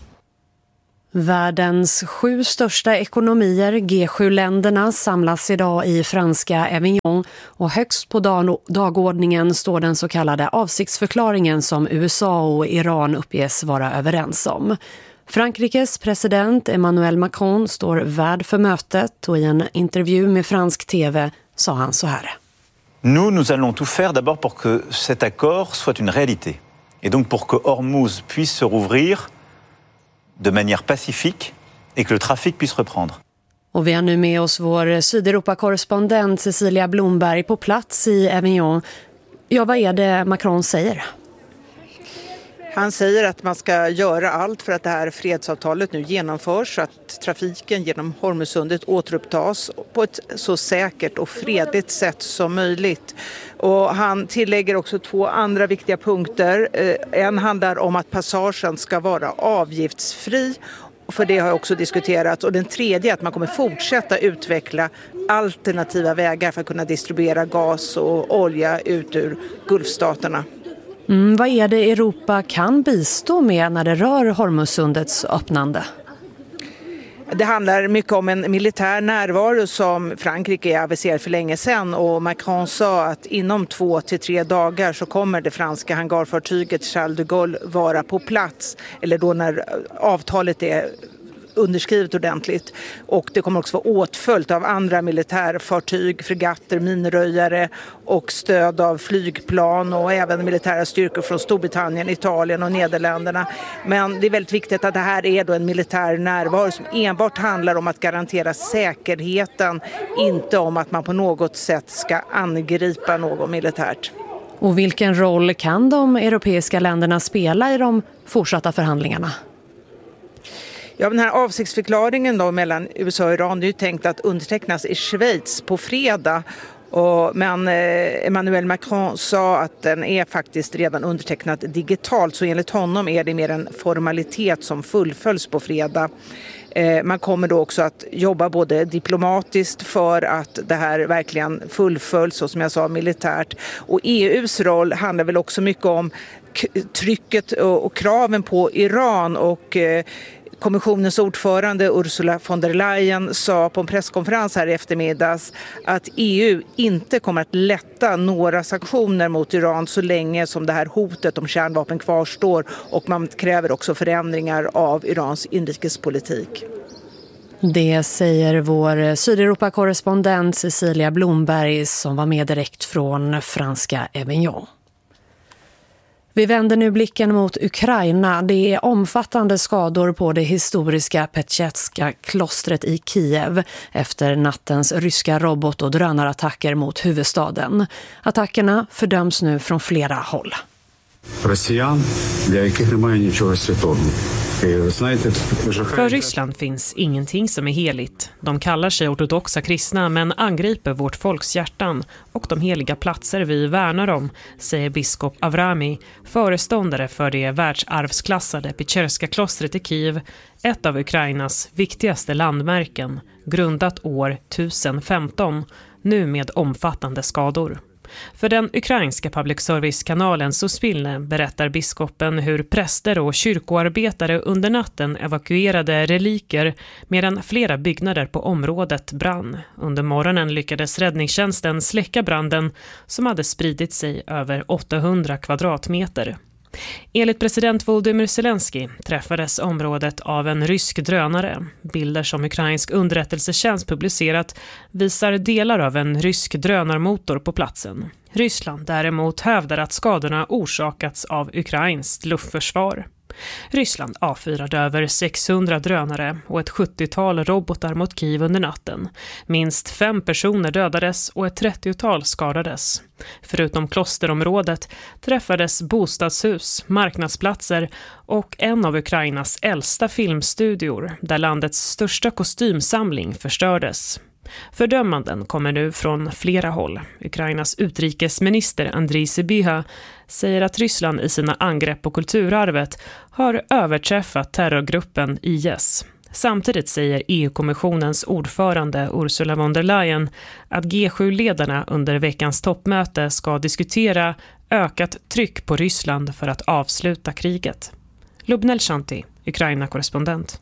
Världens 7 största ekonomier, G7-länderna, samlas idag i franska Avignon och högst på dagordningen står den så kallade avsiktsförklaringen som USA och Iran uppges vara överens om. Frankrikes president Emmanuel Macron står värd för mötet och i en intervju med fransk tv sa han så här. Nous allons tout faire d'abord pour que cet accord soit une réalité. Et donc pour que Hormuz puisse se rouvrir de manière pacifique et que le trafic puisse reprendre. Och vi har nu med oss vår Sydeuropa-korrespondent Cecilia Blomberg på plats i Avignon. Ja, vad är det Macron säger? Han säger att man ska göra allt för att det här fredsavtalet nu genomförs så att trafiken genom Hormuzsundet återupptas på ett så säkert och fredligt sätt som möjligt. Och han tillägger också 2 andra viktiga punkter. En handlar om att passagen ska vara avgiftsfri. För det har också diskuterats. Och den tredje är att man kommer fortsätta utveckla alternativa vägar för att kunna distribuera gas och olja ut ur Gulfstaterna. Vad är det Europa kan bistå med när det rör Hormussundets öppnande? Det handlar mycket om en militär närvaro som Frankrike aviserade för länge sedan och Macron sa att inom 2 till 3 dagar så kommer det franska hangarfartyget Charles de Gaulle vara på plats, eller då när avtalet är underskrivet ordentligt, och det kommer också vara åtföljt av andra militärfartyg, fregatter, minröjare och stöd av flygplan och även militära styrkor från Storbritannien, Italien och Nederländerna. Men det är väldigt viktigt att det här är då en militär närvaro som enbart handlar om att garantera säkerheten, inte om att man på något sätt ska angripa någon militärt. Och vilken roll kan de europeiska länderna spela i de fortsatta förhandlingarna? Ja, den här avsiktsförklaringen då mellan USA och Iran är ju tänkt att undertecknas i Schweiz på fredag. Men Emmanuel Macron sa att den är faktiskt redan undertecknad digitalt, så enligt honom är det mer en formalitet som fullföljs på fredag. Man kommer då också att jobba både diplomatiskt för att det här verkligen fullföljs och som jag sa militärt. Och EUs roll handlar väl också mycket om trycket och kraven på Iran och kommissionens ordförande Ursula von der Leyen sa på en presskonferens här i eftermiddags att EU inte kommer att lätta några sanktioner mot Iran så länge som det här hotet om kärnvapen kvarstår, och man kräver också förändringar av Irans inrikespolitik. Det säger vår Sydeuropa-korrespondent Cecilia Blomberg som var med direkt från franska Avignon. Vi vänder nu blicken mot Ukraina. Det är omfattande skador på det historiska Petjetska klostret i Kiev efter nattens ryska robot- och drönarattacker mot huvudstaden. Attackerna fördöms nu från flera håll. För Ryssland finns ingenting som är heligt. De kallar sig ortodoxa kristna men angriper vårt folks hjärtan och de heliga platser vi värnar om, säger biskop Avrami, föreståndare för det världsarvsklassade Petjerska klostret i Kiev, ett av Ukrainas viktigaste landmärken, grundat år 1015, nu med omfattande skador. För den ukrainska public service-kanalen Suspilne berättar biskopen hur präster och kyrkoarbetare under natten evakuerade reliker medan flera byggnader på området brann. Under morgonen lyckades räddningstjänsten släcka branden som hade spridit sig över 800 kvadratmeter. Enligt president Volodymyr Zelensky träffades området av en rysk drönare. Bilder som ukrainsk underrättelsetjänst publicerat visar delar av en rysk drönarmotor på platsen. Ryssland däremot hävdar att skadorna orsakats av ukrainskt luftförsvar. Ryssland avfyrade över 600 drönare och ett 70-tal robotar mot Kiev under natten. Minst 5 personer dödades och ett 30-tal skadades. Förutom klosterområdet träffades bostadshus, marknadsplatser och en av Ukrainas äldsta filmstudior där landets största kostymsamling förstördes. Fördömanden kommer nu från flera håll. Ukrainas utrikesminister Andriy Sybiha säger att Ryssland i sina angrepp på kulturarvet har överträffat terrorgruppen IS. Samtidigt säger EU-kommissionens ordförande Ursula von der Leyen att G7-ledarna under veckans toppmöte ska diskutera ökat tryck på Ryssland för att avsluta kriget. Lubnel Shanti, Ukraina-korrespondent.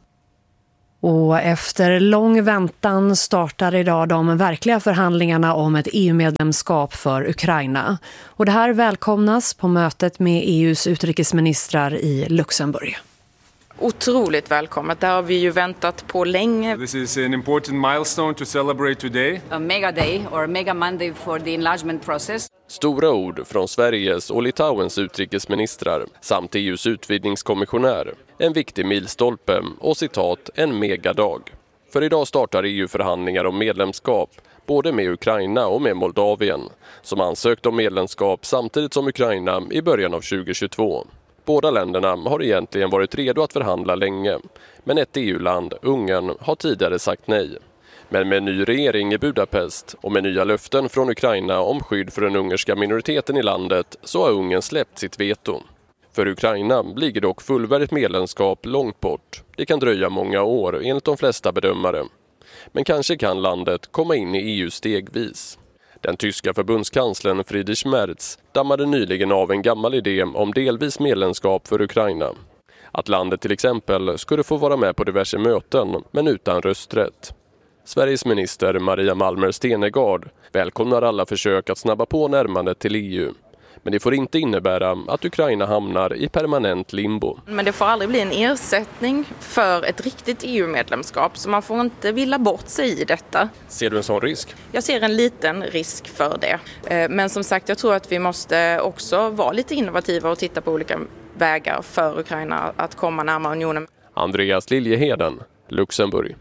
Och efter lång väntan startar idag de verkliga förhandlingarna om ett EU-medlemskap för Ukraina. Och det här välkomnas på mötet med EUs utrikesministrar i Luxemburg. Otroligt välkommet. Det har vi ju väntat på länge. This is an important milestone to celebrate today. A mega day or mega Monday for the enlargement process. Stora ord från Sveriges och Litauens utrikesministrar samt EUs utvidgningskommissionär. En viktig milstolpe och citat en megadag. För idag startar EU-förhandlingar om medlemskap både med Ukraina och med Moldavien som ansökt om medlemskap samtidigt som Ukraina i början av 2022. Båda länderna har egentligen varit redo att förhandla länge, men ett EU-land, Ungern, har tidigare sagt nej. Men med en ny regering i Budapest och med nya löften från Ukraina om skydd för den ungerska minoriteten i landet så har Ungern släppt sitt veto. För Ukraina ligger dock fullvärdigt medlemskap långt bort. Det kan dröja många år enligt de flesta bedömare. Men kanske kan landet komma in i EU stegvis. Den tyska förbundskanslern Friedrich Merz dammade nyligen av en gammal idé om delvis medlemskap för Ukraina. Att landet till exempel skulle få vara med på diverse möten men utan rösträtt. Sveriges minister Maria Malmer Stenegard välkomnar alla försök att snabba på närmandet till EU. Men det får inte innebära att Ukraina hamnar i permanent limbo. Men det får aldrig bli en ersättning för ett riktigt EU-medlemskap, så man får inte villa bort sig i detta. Ser du en sån risk? Jag ser en liten risk för det. Men som sagt, jag tror att vi måste också vara lite innovativa och titta på olika vägar för Ukraina att komma närmare unionen. Andreas Liljeheden, Luxemburg.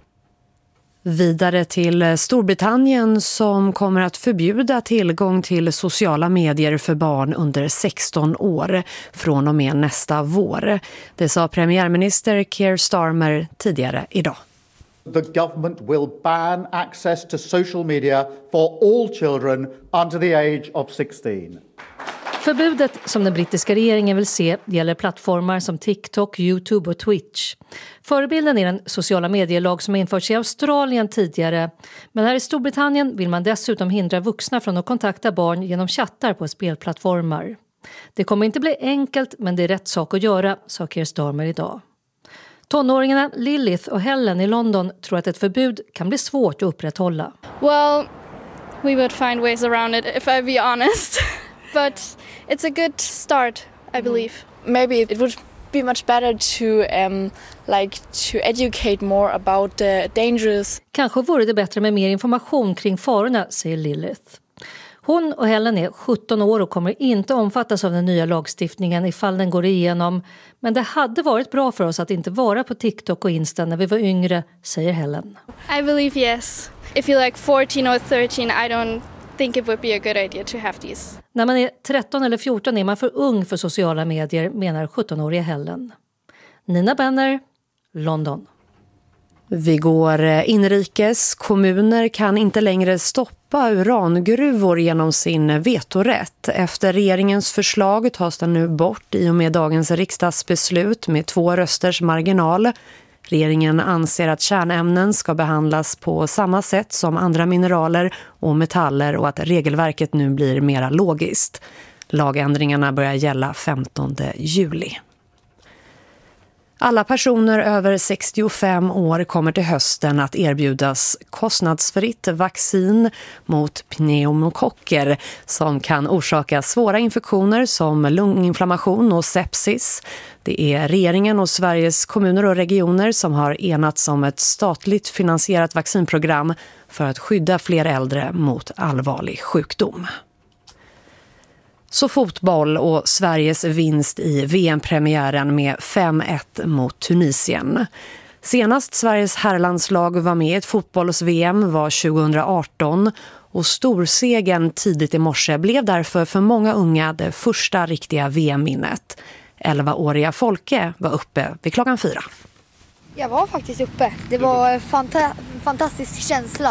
Vidare till Storbritannien som kommer att förbjuda tillgång till sociala medier för barn under 16 år från och med nästa vår. Det sa premiärminister Keir Starmer tidigare idag. The government will ban access to social media for all children under the age of 16. Förbudet som den brittiska regeringen vill se gäller plattformar som TikTok, YouTube och Twitch. Förebilden är den sociala medielag som införts i Australien tidigare. Men här i Storbritannien vill man dessutom hindra vuxna från att kontakta barn genom chattar på spelplattformar. Det kommer inte bli enkelt, men det är rätt sak att göra, sa Keir Starmer idag. Tonåringarna Lilith och Helen i London tror att ett förbud kan bli svårt att upprätthålla. Well, we would find ways around it if I be honest. But it's a good start, I believe. Maybe it would be much better to educate more about the dangers. Kanske vore det bättre med mer information kring farorna, säger Lilith. Hon och Helen är 17 år och kommer inte omfattas av den nya lagstiftningen ifall den går igenom. Men det hade varit bra för oss att inte vara på TikTok och Insta när vi var yngre, säger Helen. I believe yes. If you're like 14 or 13, I don't think it would be a good idea to have these. När man är 13 eller 14 är man för ung för sociala medier, menar 17-åriga Helen. Nina Benner, London. Vi går inrikes. Kommuner kan inte längre stoppa urangruvor genom sin vetorätt. Efter regeringens förslag tas den nu bort i och med dagens riksdagsbeslut med 2 rösters marginal. Regeringen anser att kärnämnen ska behandlas på samma sätt som andra mineraler och metaller och att regelverket nu blir mer logiskt. Lagändringarna börjar gälla 15 juli. Alla personer över 65 år kommer till hösten att erbjudas kostnadsfritt vaccin mot pneumokocker som kan orsaka svåra infektioner som lunginflammation och sepsis. Det är regeringen och Sveriges kommuner och regioner som har enats om ett statligt finansierat vaccinprogram för att skydda fler äldre mot allvarlig sjukdom. Så fotboll och Sveriges vinst i VM-premiären med 5-1 mot Tunisien. Senast Sveriges herrlandslag var med i ett fotbolls-VM var 2018 och storsegen tidigt i morse blev därför för många unga det första riktiga VM-minnet. 11-åriga Folke var uppe vid klockan 4. Jag var faktiskt uppe. Det var en fantastisk känsla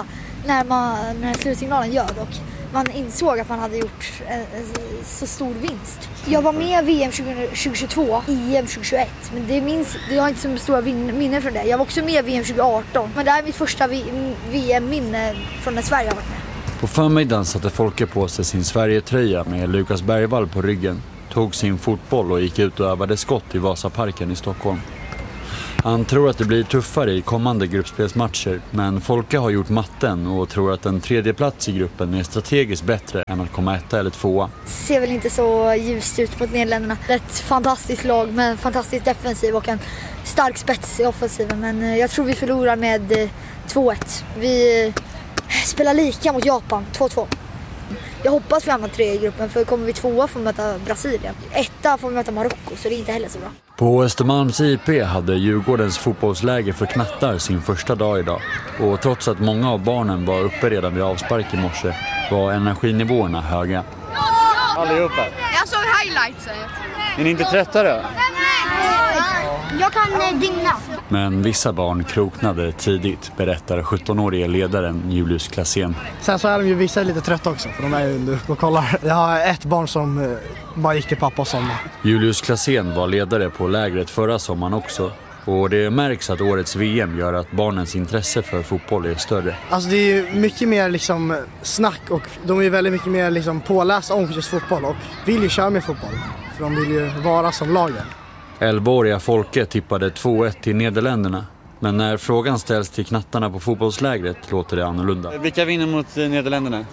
när den här slutsignalen gör och man insåg att man hade gjort en så stor vinst. Jag var med i VM 2022, EM 2021, men jag har inte så stora minnen från det. Jag var också med i VM 2018, men det här är mitt första VM-minne från när Sverige har varit med. På förmiddagen satte Folke på sig sin Sverige-tröja med Lukas Bergvall på ryggen, tog sin fotboll och gick ut och övade skott i Vasaparken i Stockholm. Han tror att det blir tuffare i kommande gruppspelsmatcher, men Folke har gjort matten och tror att en tredje plats i gruppen är strategiskt bättre än att komma 1 eller 2. Det ser väl inte så ljust ut mot Nederländerna. Det är ett fantastiskt lag med en fantastisk defensiv och en stark spets i offensiven, men jag tror vi förlorar med 2-1. Vi spelar lika mot Japan, 2-2. Jag hoppas vi hamnar 3 i gruppen, för kommer vi 2 får vi möta Brasilien. 1 får vi möta Marocko, så det är inte heller så bra. På Östermalms IP hade Djurgårdens fotbollsläger för knattar sin första dag idag. Och trots att många av barnen var uppe redan vid avspark i morse var energinivåerna höga. Allihopa? Jag såg highlights. Är ni inte trötta då? Jag kan dygna. Men vissa barn kroknade tidigt, berättar 17-årige ledaren Julius Klassén. Sen så är de ju vissa lite trötta också, för de är ju uppe och kollar. Jag har ett barn som bara gick till pappa och somnade. Julius Klassén var ledare på lägret förra sommaren också. Och det märks att årets VM gör att barnens intresse för fotboll är större. Alltså det är ju mycket mer liksom snack och de är ju väldigt mycket mer liksom pålästa om just fotboll och vill ju köra med fotboll. För de vill ju vara som lagen. 11-åriga Folke tippade 2-1 till Nederländerna. Men när frågan ställs till knattarna på fotbollslägret låter det annorlunda. Vilka vinner mot Nederländerna?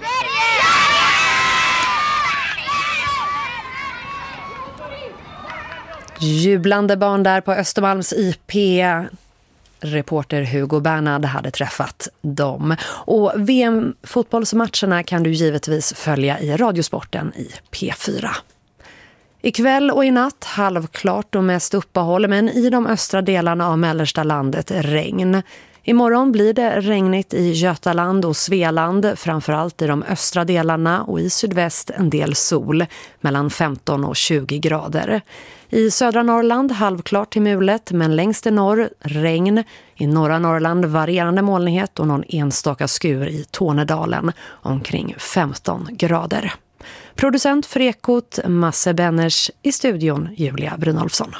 Jublande barn där på Östermalms IP. Reporter Hugo Bernhard hade träffat dem. Och VM-fotbollsmatcherna kan du givetvis följa i Radiosporten i P4. Ikväll och i natt halvklart och mest uppehåll, men i de östra delarna av mellersta landet regn. Imorgon blir det regnigt i Götaland och Svealand, framförallt i de östra delarna, och i sydväst en del sol, mellan 15 och 20 grader. I södra Norrland halvklart till mulet, men längst i norr regn. I norra Norrland varierande molnighet och någon enstaka skur i Tornedalen, omkring 15 grader. Producent för Ekot, Masse Benners, i studion Julia Brynolfsson.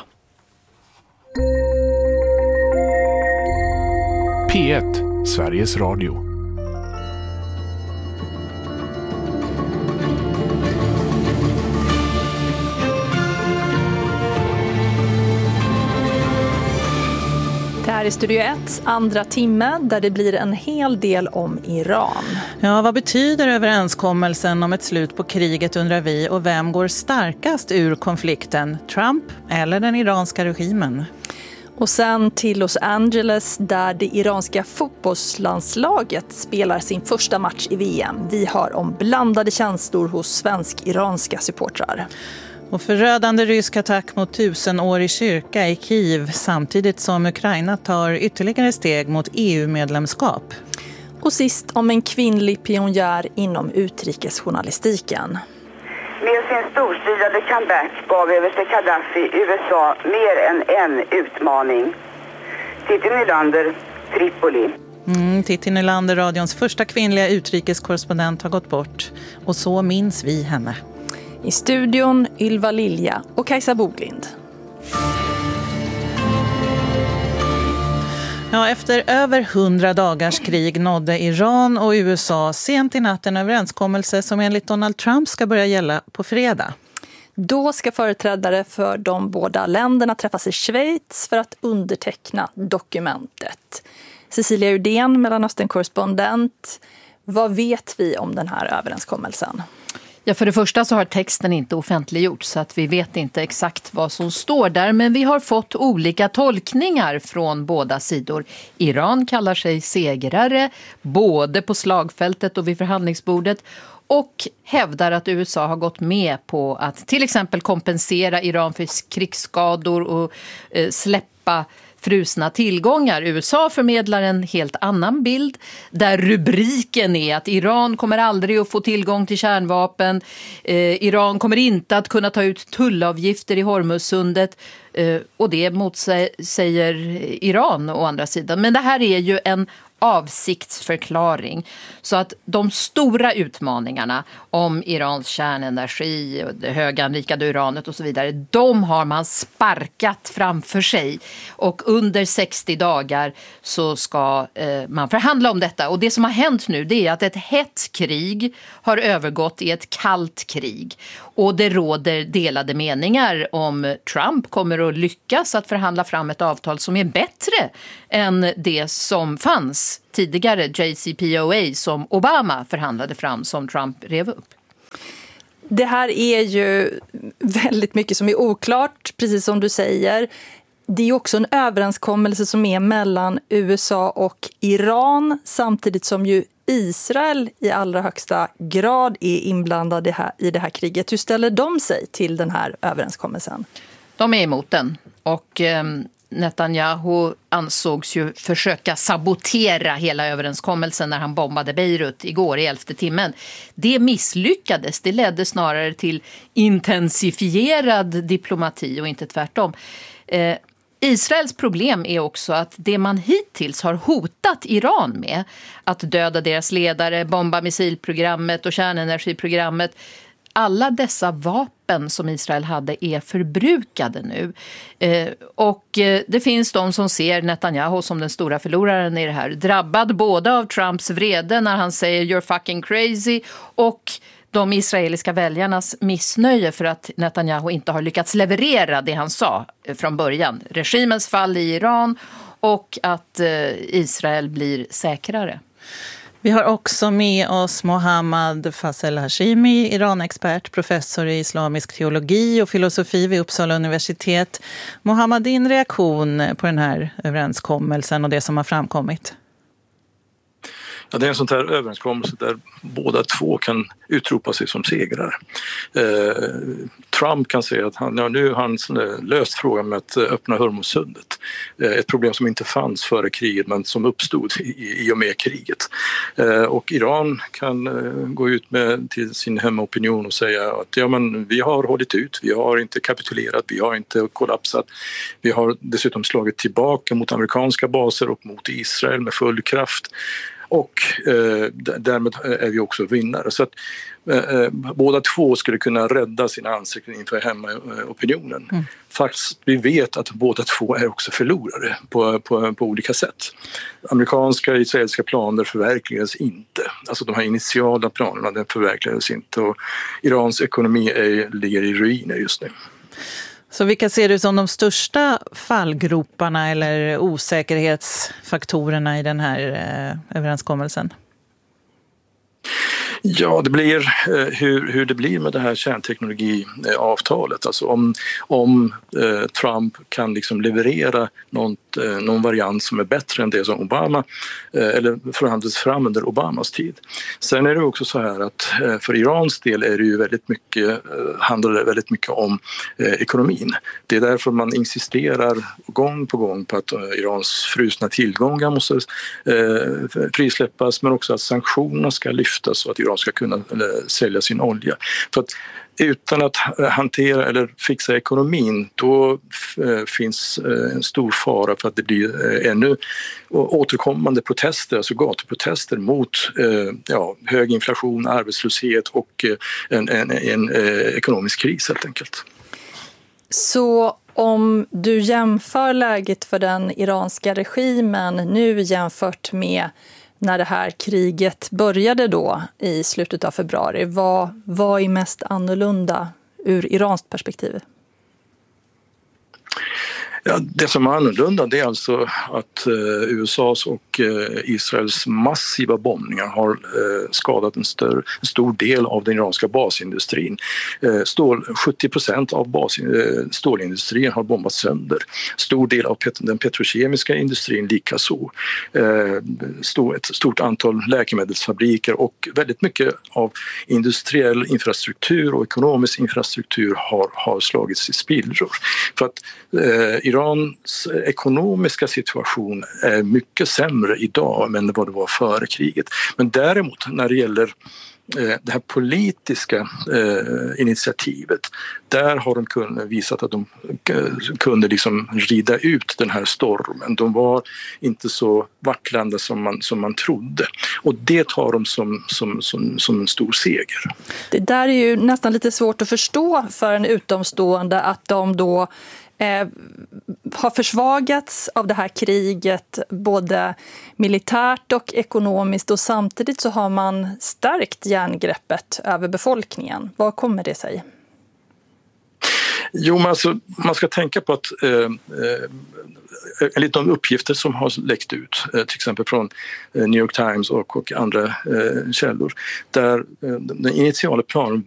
P1, Sveriges Radio. Det här är Studio 1, andra timme, där det blir en hel del om Iran. Ja, vad betyder överenskommelsen om ett slut på kriget, undrar vi, och vem går starkast ur konflikten? Trump eller den iranska regimen? Och sen till Los Angeles, där det iranska fotbollslandslaget spelar sin första match i VM. Vi hör om blandade känslor hos svensk-iranska supportrar. Och förödande rysk attack mot 1000-årig kyrka i Kiev, samtidigt som Ukraina tar ytterligare steg mot EU-medlemskap. Och sist om en kvinnlig pionjär inom utrikesjournalistiken. Med sin storstilade comeback gav överste Gaddafi USA mer än en utmaning. Titti Nylander, Tripoli. Titti Nylander, radions första kvinnliga utrikeskorrespondent, har gått bort. Och så minns vi henne. I studion Ylva Lilja och Kajsa Boglind. Ja, efter över 100 dagars krig nådde Iran och USA sent i natten en överenskommelse som enligt Donald Trump ska börja gälla på fredag. Då ska företrädare för de båda länderna träffas i Schweiz för att underteckna dokumentet. Cecilia Udén, Mellanöstern-korrespondent. Vad vet vi om den här överenskommelsen? Ja, för det första så har texten inte offentliggjorts, så att vi vet inte exakt vad som står där. Men vi har fått olika tolkningar från båda sidor. Iran kallar sig segrare både på slagfältet och vid förhandlingsbordet, och hävdar att USA har gått med på att till exempel kompensera Iran för krigsskador och släppa frusna tillgångar. USA förmedlar en helt annan bild där rubriken är att Iran kommer aldrig att få tillgång till kärnvapen. Iran kommer inte att kunna ta ut tullavgifter i Hormuzsundet. Och det motsäger Iran å andra sidan. Men det här är ju en avsiktsförklaring. Så att de stora utmaningarna om Irans kärnenergi och det höganrikade uranet och så vidare, de har man sparkat framför sig. Och under 60 dagar så ska man förhandla om detta. Och det som har hänt nu, det är att ett hett krig har övergått i ett kallt krig. Och det råder delade meningar om Trump kommer att lyckas att förhandla fram ett avtal som är bättre än det som fanns tidigare, JCPOA, som Obama förhandlade fram, som Trump rev upp. Det här är ju väldigt mycket som är oklart, precis som du säger. Det är också en överenskommelse som är mellan USA och Iran, samtidigt som ju Israel i allra högsta grad är inblandad i det här kriget. Hur ställer de sig till den här överenskommelsen? De är emot den, och Netanyahu ansågs ju försöka sabotera hela överenskommelsen när han bombade Beirut igår i 11:e timmen. Det misslyckades. Det ledde snarare till intensifierad diplomati och inte tvärtom. Israels problem är också att det man hittills har hotat Iran med, att döda deras ledare, bomba missilprogrammet och kärnenergiprogrammet, alla dessa vapen som Israel hade är förbrukade nu. Och det finns de som ser Netanyahu som den stora förloraren i det här. Drabbad både av Trumps vrede när han säger "you're fucking crazy" och de israeliska väljarnas missnöje för att Netanyahu inte har lyckats leverera det han sa från början. Regimens fall i Iran och att Israel blir säkrare. Vi har också med oss Mohammad Fazel Hashimi, Iran-expert, professor i islamisk teologi och filosofi vid Uppsala universitet. Mohammad, din reaktion på den här överenskommelsen och det som har framkommit? Ja, det är en sån här överenskommelse där båda två kan utropa sig som segrare. Trump kan säga att nu har han löst frågan med att öppna Hormuzsundet. Ett problem som inte fanns före kriget men som uppstod i och med kriget. Och Iran kan gå ut till sin hemmaopinion och säga att vi har hållit ut, vi har inte kapitulerat, vi har inte kollapsat. Vi har dessutom slagit tillbaka mot amerikanska baser och mot Israel med full kraft. Och därmed är vi också vinnare. Så att båda två skulle kunna rädda sina ansikten inför hemmaopinionen. Faktiskt, vi vet att båda två är också förlorare på olika sätt. Amerikanska och israeliska planer förverkligades inte. Alltså de här initiala planerna, den förverkligades inte. Och Irans ekonomi ligger i ruiner just nu. Så vilka ser du som de största fallgroparna eller osäkerhetsfaktorerna i den här överenskommelsen? Ja, det blir hur det blir med det här kärnteknologiavtalet. Alltså om Trump kan liksom leverera någon variant som är bättre än det som Obama eller förhandlades fram under Obamas tid. Sen är det också så här att för Irans del är det ju handlar det väldigt mycket om ekonomin. Det är därför man insisterar gång på gång på att Irans frusna tillgångar måste frisläppas, men också att sanktionerna ska lyftas så att Iran ska kunna sälja sin olja. För att utan att hantera eller fixa ekonomin, då finns en stor fara för att det blir ännu återkommande protester, alltså gatuprotester mot hög inflation, arbetslöshet och en ekonomisk kris helt enkelt. Så om du jämför läget för den iranska regimen nu jämfört med när det här kriget började då i slutet av februari, vad är mest annorlunda ur iranskt perspektiv? Ja, det som är annorlunda det är alltså att USAs och Israels massiva bombningar har skadat en stor del av den iranska basindustrin. 70% av stålindustrin har bombats sönder. Stor del av den petrokemiska industrin likaså. Ett stort antal läkemedelsfabriker och väldigt mycket av industriell infrastruktur och ekonomisk infrastruktur har slagits i spillror. För att Irans ekonomiska situation är mycket sämre idag än vad det var före kriget. Men däremot när det gäller det här politiska initiativet, där har de visat att de kunde liksom rida ut den här stormen. De var inte så vacklande som man trodde. Och det tar de som en stor seger. Det där är ju nästan lite svårt att förstå för en utomstående, att de då har försvagats av det här kriget både militärt och ekonomiskt, och samtidigt så har man stärkt järngreppet över befolkningen. Vad kommer det sig? Jo, men alltså, man ska tänka på att enligt de uppgifter som har läckt ut, till exempel från New York Times och andra källor, där den initiala planen